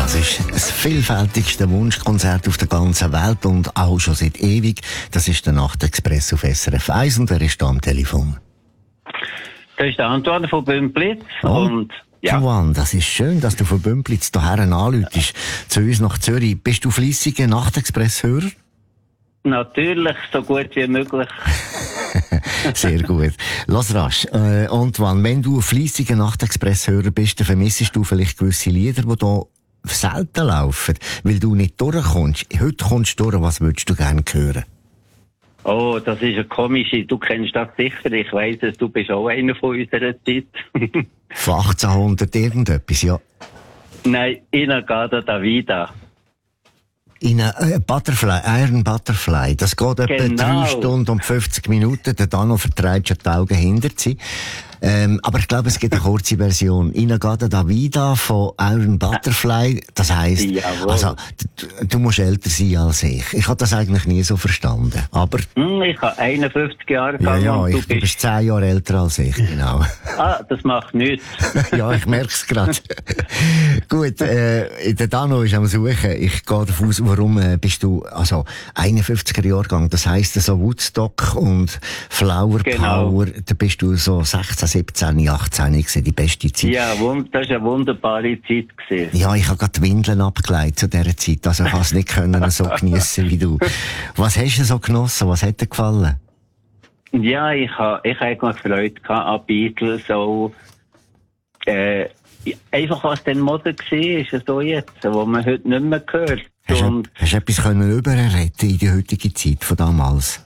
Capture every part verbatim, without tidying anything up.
Das ist das vielfältigste Wunschkonzert auf der ganzen Welt und auch schon seit ewig. Das ist der Nachtexpress auf S R F eins und er ist da am Telefon. Das ist der Antoine von Bümplitz. Oh. Und ja. Juan, das ist schön, dass du von Bümplitz hierher anrufst, zu uns nach Zürich. Bist du fleissiger Nachtexpress-Hörer? Natürlich, so gut wie möglich. Sehr gut. Lass rasch. Äh, Antoine, wenn du ein fleissiger Nachtexpress-Hörer bist, dann vermissest du vielleicht gewisse Lieder, die hier selten laufen, weil du nicht durchkommst. Heute kommst du durch, was würdest du gerne hören? Oh, das ist eine komische, du kennst das sicher, ich weiss es, du bist auch einer von unserer Zeit. Von achtzehnhundert irgendetwas, ja. Nein, In-A-Gadda Da Vida. In äh, Butterfly, Iron Butterfly. Das geht etwa Genau. drei Stunden und fünfzig Minuten. Der Dano vertreibt schon die Augen hinter sie. Ähm, aber ich glaube, es gibt eine kurze Version. In-A-Gadda Da Vida von Iron Butterfly. Das heisst, Jawohl. also, du, du musst älter sein als ich. Ich habe das eigentlich nie so verstanden. Aber, Hm, ich habe einundfünfzig Jahre ja, gegangen ja, und du ich, du bist... bist zehn Jahre älter als ich, genau. Ah, das macht nichts. Ja, ich merk's grad. Gut, äh, der Dano ist am Suchen. Ich gehe davon aus, warum äh, bist du, also, einundfünfziger Jahrgang, das heisst so Woodstock und Flower Genau. Power, da bist du so sechzehn, siebzehn, achtzehn gewesen, die beste Zeit. Ja, wund- das war eine wunderbare Zeit gewesen. Ja, ich habe gerade die Windeln abgelegt zu dieser Zeit, also ich habe es nicht können so geniessen wie du. Was hast du so genossen? Was hat dir gefallen? Ja, ich habe ich ha eigentlich Freude gehabt an Beatles, so, äh, einfach was dann Mode war, ist so jetzt, wo man heute nicht mehr hört. Hast du, Und, hast du etwas können überretten in die heutige Zeit von damals?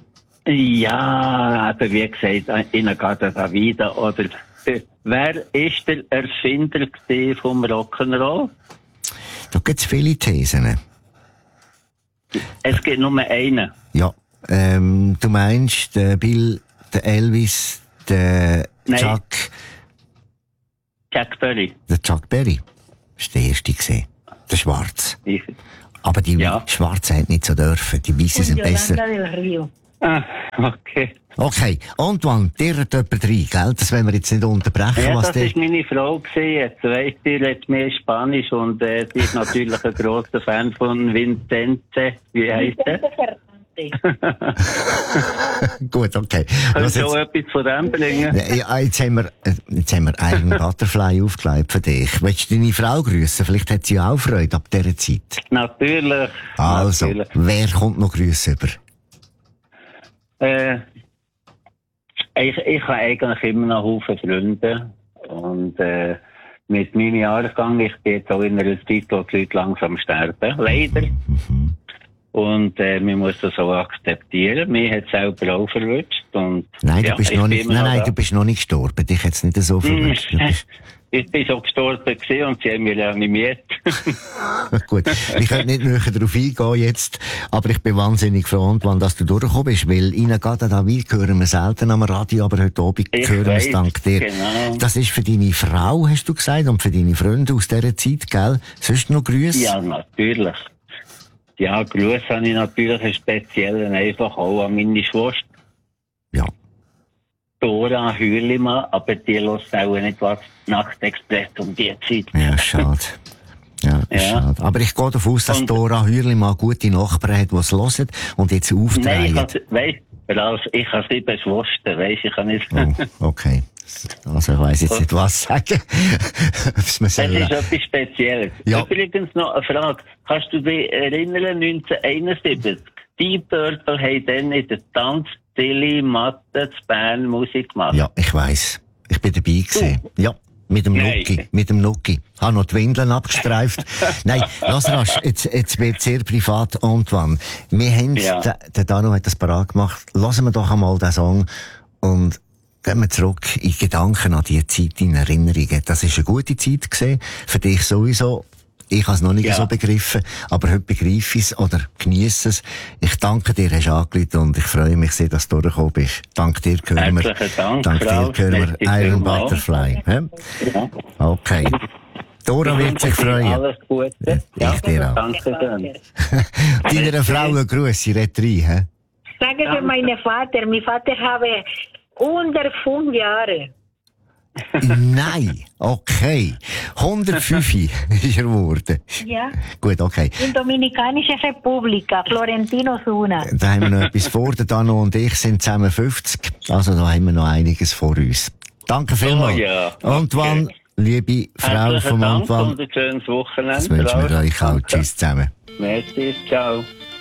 ja, aber wie gesagt, In-A-Gadda Da Vida, oder, äh, wer ist der Erfinder gewesen vom Rock'n'Roll? Da gibt's viele Thesen. Es gibt nur einen. Ja, ähm, du meinst, der Bill, der Elvis, der Nein. Chuck, Chuck Berry. der Chuck Berry. Das war der erste gewesen. Der Schwarz. Ich, Aber die Ja. Schwarzen hätten nicht so dürfen. Die Weißen sind besser. del Rio. ah, okay. Okay, Antoine, dir hat jemand rein, gell? Das wollen wir jetzt nicht unterbrechen, Ja, was das der... ist meine Frau gewesen. Jetzt weiss, die redet mehr Spanisch und äh, sie ist natürlich ein grosser Fan von Vincente. Wie heisst er? Gut, okay. Kannst Was du auch jetzt... etwas von dem bringen? Ja, jetzt haben wir, äh, jetzt haben wir einen Butterfly aufgelegt für dich. Willst du deine Frau grüßen? Vielleicht hat sie ja auch Freude ab dieser Zeit. Natürlich. Also, Natürlich. wer kommt noch Grüße über? Äh, ich, ich habe eigentlich immer noch Haufen Freunde. Und äh, mit meinem Jahrgang, ich bin jetzt auch in einer Zeit, wo die Leute langsam sterben. Leider. Mhm. Und äh, man muss das auch akzeptieren. Mir hat es selber auch verwünscht. Und, Nein, du ja, bist ich noch bin nicht, immer nein, nein, da. du bist noch nicht gestorben. Dich hat's nicht so verwünscht. Du bist- Ich bin schon gestorben gewesen und sie haben mich reanimiert. Gut, ich könnte nicht näher darauf eingehen jetzt, aber ich bin wahnsinnig froh, Antoine, dass du durchgekommen bist, weil In-A-Gadda Da Vida hören wir selten am Radio, aber heute Abend Ich hören wir es weiss, dank dir. genau. Das ist für deine Frau, hast du gesagt, und für deine Freunde aus dieser Zeit, gell? Sonst noch Grüße? Ja, natürlich. Ja, Gruß habe ich natürlich einen speziellen, einfach auch an meine Schwester. Ja. Dora Hürlimann, aber die hört auch nicht was Nachtexpress um die Zeit. Ja, schade. Ja, Ja. schade. Aber ich gehe davon aus, dass Und- Dora Hürli mal gute Nachbarn hat, die es hören und jetzt Nein, ich aufdrehen. habe, weißt, Ralf, ich habe sieben Schwestern, weißt, ich kann nicht. Oh, okay. Also ich weiss jetzt nicht, was sagen. Ob's mir Es soll- ist etwas Spezielles. Ja. Übrigens noch eine Frage. Kannst du dich erinnern, neunzehnhunderteinundsiebzig? Deep Purple haben dann in der Tanzstille Matte zu Bern Musik gemacht. Ja, ich weiss. Ich bin dabei gewesen. Ja. Mit dem Nein. Nuki, mit dem Nuki. Habe noch die Windeln abgestreift. Nein, lass rasch, jetzt, jetzt wird sehr privat, Antoine. Wir haben, Ja. der, der Dano hat das parat gemacht. Lassen wir doch einmal den Song und gehen wir zurück in Gedanken an die Zeit, in Erinnerungen. Das ist eine gute Zeit gewesen. Für dich sowieso. Ich habe es noch nicht Ja. so begriffen, aber heute begreife ich es oder genieße es. Ich danke dir, hast du angerufen und ich freue mich sehr, dass du durchgekommen bist. Dank dir hören wir, Herzlichen Dank, dank dir Ralf. hören Merci wir Iron vielmals. Butterfly. Hä? Ja. Okay. Dora wird sich freuen. Alles Gute. Ich dir auch. Danke schön. Deiner Frau einen Gruß, sie redet rein, hä? Sage für meinen Vater, mein Vater habe unter fünf Jahre. Nein, okay. hundertfünf ist er geworden. Ja. Gut, okay. In Dominikanische Republika, Florentino Suna. Da haben wir noch etwas vor. Der Dano und ich sind zusammen fünfzig. Also da haben wir noch einiges vor uns. Danke vielmals. Oh, ja. Antoine, Okay. liebe Frau Herzlichen von Dank Antoine. und ein schönes Wochenende. Das wünschen wir euch auch. Danke. Tschüss zusammen. Merci, ciao.